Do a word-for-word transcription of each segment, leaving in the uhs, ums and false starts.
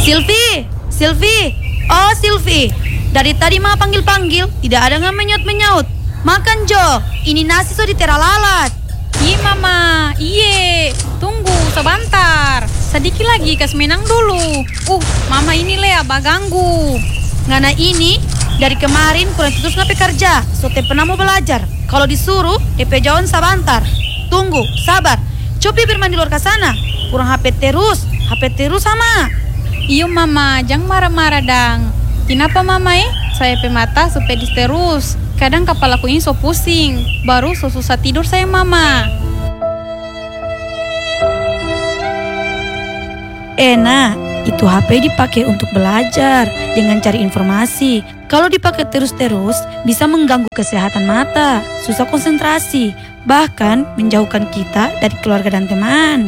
Silvi, Silvi, oh Silvi. Dari tadi mah panggil-panggil, tidak ada nggak menyaut-menyaut. Makan Jo, ini nasi so ditera lalat. Iya mama, iye. Tunggu sebentar. Sedikit lagi kas menang dulu. Uh, mama ini lea baganggu. Ngana ini dari kemarin kurang terus ngapain kerja. So te pernah mau belajar. Kalau disuruh, D P jauhan sebentar. Tunggu, sabar. Coba bermain di luar ke sana. Kurang H P terus, H P terus sama. Iyo mama, jangan marah-marah dang. Kenapa mama eh? Saya pemata supaya terus. Kadang kepalaku ini so pusing. Baru so susah tidur saya mama. Enak, itu H P dipakai untuk belajar dengan cari informasi. Kalau dipakai terus-terus bisa mengganggu kesehatan mata, susah konsentrasi, bahkan menjauhkan kita dari keluarga dan teman.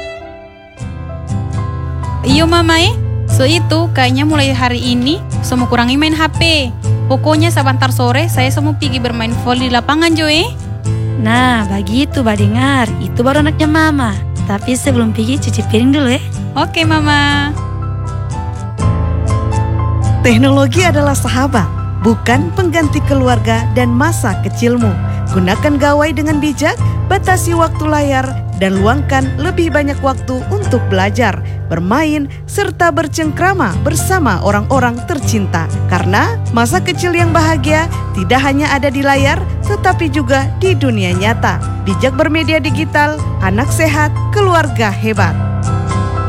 Iyo mama eh. So itu kayaknya mulai hari ini semua kurangi main H P. Pokoknya sebentar sore saya semua pergi bermain volley di lapangan Jo eh. Nah begitu bah dengar, itu baru anaknya mama. Tapi sebelum pergi cuci piring dulu ya. Oke mama. Teknologi adalah sahabat, bukan pengganti keluarga dan masa kecilmu. Gunakan gawai dengan bijak, batasi waktu layar, dan luangkan lebih banyak waktu untuk belajar, bermain, serta bercengkrama bersama orang-orang tercinta. Karena masa kecil yang bahagia tidak hanya ada di layar, tetapi juga di dunia nyata. Bijak bermedia digital, anak sehat, keluarga hebat.